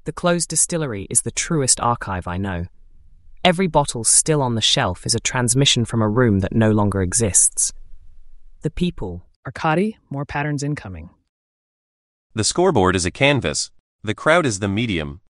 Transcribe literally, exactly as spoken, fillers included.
The closed distillery is the truest archive I know. Every bottle still on the shelf is a transmission from a room that no longer exists. The people. Arkady, more patterns incoming. The scoreboard is a canvas. The crowd is the medium.